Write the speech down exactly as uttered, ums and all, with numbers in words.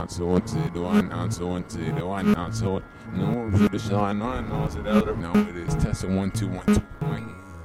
not so it, do I not so it, do I not so it. No, for the shine, no, no, so that no, it is testing one, two, one, two.